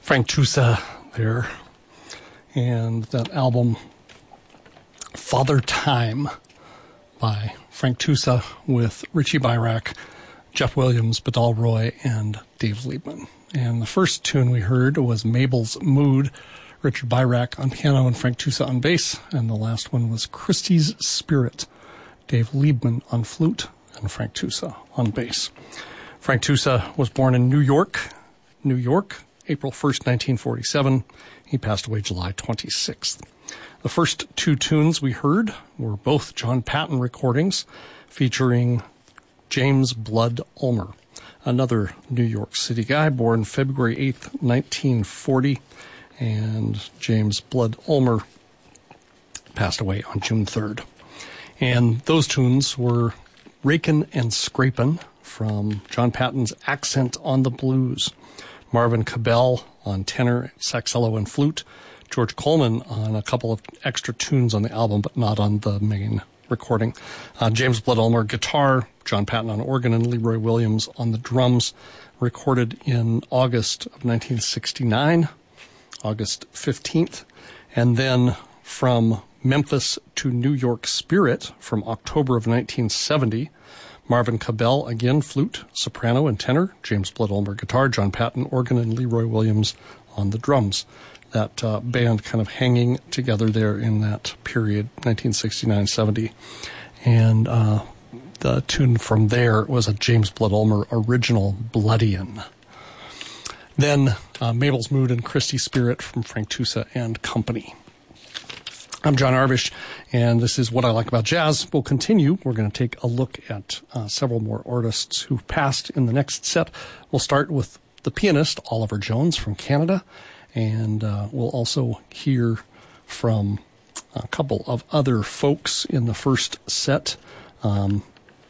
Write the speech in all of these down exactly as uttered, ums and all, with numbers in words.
Frank Tusa there, and that album Father Time by Frank Tusa with Richie Byrack, Jeff Williams, Badal Roy, and Dave Liebman. And the first tune we heard was Mabel's Mood, Richard Byrack on piano and Frank Tusa on bass, and the last one was Christie's Spirit, Dave Liebman on flute and Frank Tusa on bass. Frank Tusa was born in New York, New York, April first, nineteen forty-seven. He passed away July twenty-sixth. The first two tunes we heard were both John Patton recordings featuring James Blood Ulmer, another New York City guy born February eighth, nineteen forty, and James Blood Ulmer passed away on June third. And those tunes were Rakin' and Scrapin' from John Patton's Accent on the Blues, Marvin Cabell on tenor, saxello, and flute, George Coleman on a couple of extra tunes on the album, but not on the main recording, uh, James Blood Ulmer guitar, John Patton on organ, and Leroy Williams on the drums, recorded in August of nineteen sixty-nine, August fifteenth, and then from Memphis to New York Spirit from October of nineteen seventy, Marvin Cabell, again, flute, soprano, and tenor, James Blood Ulmer guitar, John Patton organ, and Leroy Williams on the drums. That uh, band kind of hanging together there in that period, nineteen sixty-nine seventy. And uh, the tune from there was a James Blood Ulmer original, Bloodian. Then uh, Mabel's Mood and Christie's Spirit from Frank Tusa and Company. I'm John Arvish, and this is What I Like About Jazz. We'll continue. We're going to take a look at uh, several more artists who've passed in the next set. We'll start with the pianist, Oliver Jones from Canada, and uh, we'll also hear from a couple of other folks in the first set. Um,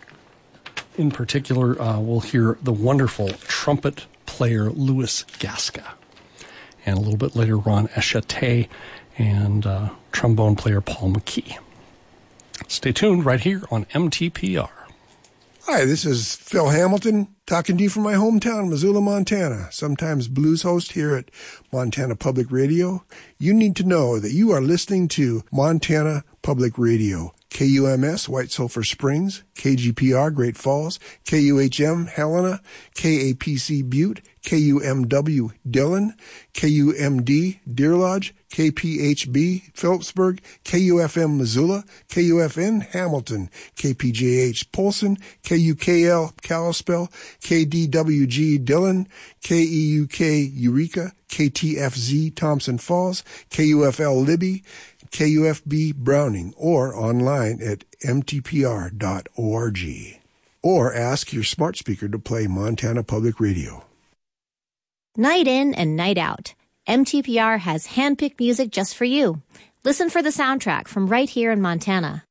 in particular, uh, we'll hear the wonderful trumpet player Louis Gasca, and a little bit later Ron Eshate and uh, trombone player Paul McKee. Stay tuned right here on M T P R. Hi, this is Phil Hamilton talking to you from my hometown, Missoula, Montana, sometimes blues host here at Montana Public Radio. You need to know that you are listening to Montana Public Radio, K U M S, White Sulphur Springs, K G P R, Great Falls, K U H M, Helena, K A P C, Butte, K U M W, Dillon, K U M D, Deer Lodge, K P H B, Phillipsburg, K U F M, Missoula, K U F N, Hamilton, K P J H, Polson, K U K L, Kalispell, K D W G, Dillon, K E U K, Eureka, K T F Z, Thompson Falls, K U F L, Libby, K U F B, Browning, or online at m t p r dot org. Or ask your smart speaker to play Montana Public Radio. Night in and night out, M T P R has handpicked music just for you. Listen for the soundtrack from right here in Montana.